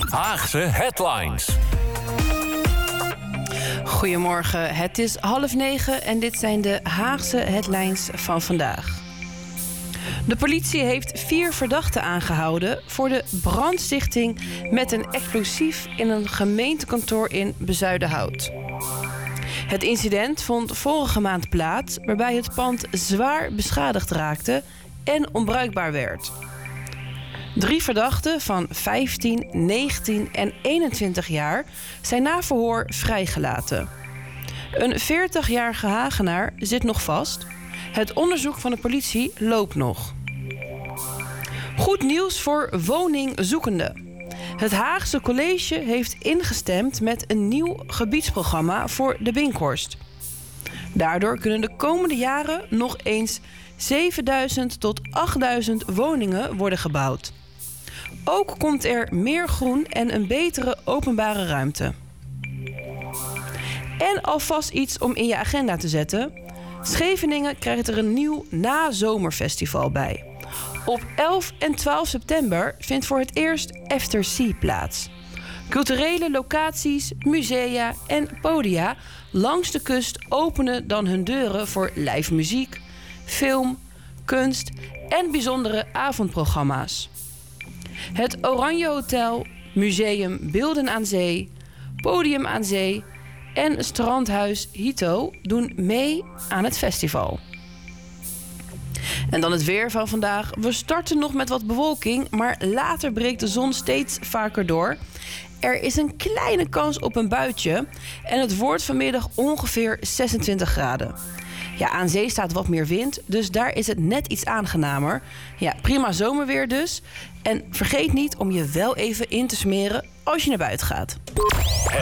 Haagse Headlines. Goedemorgen, het is 8:30 en dit zijn de Haagse headlines van vandaag. De politie heeft 4 verdachten aangehouden voor de brandstichting met een explosief in een gemeentekantoor in Bezuidenhout. Het incident vond vorige maand plaats, waarbij het pand zwaar beschadigd raakte en onbruikbaar werd. 3 verdachten van 15, 19 en 21 jaar zijn na verhoor vrijgelaten. Een 40-jarige Hagenaar zit nog vast. Het onderzoek van de politie loopt nog. Goed nieuws voor woningzoekenden. Het Haagse College heeft ingestemd met een nieuw gebiedsprogramma voor de Binkhorst. Daardoor kunnen de komende jaren nog eens 7000 tot 8000 woningen worden gebouwd. Ook komt er meer groen en een betere openbare ruimte. En alvast iets om in je agenda te zetten. Scheveningen krijgt er een nieuw nazomerfestival bij. Op 11 en 12 september vindt voor het eerst After Sea plaats. Culturele locaties, musea en podia langs de kust openen dan hun deuren voor live muziek, film, kunst en bijzondere avondprogramma's. Het Oranje Hotel, Museum Beelden aan Zee, Podium aan Zee en strandhuis Hito doen mee aan het festival. En dan het weer van vandaag. We starten nog met wat bewolking, maar later breekt de zon steeds vaker door. Er is een kleine kans op een buitje en het wordt vanmiddag ongeveer 26 graden. Ja, aan zee staat wat meer wind, dus daar is het net iets aangenamer. Ja, prima zomerweer dus. En vergeet niet om je wel even in te smeren als je naar buiten gaat.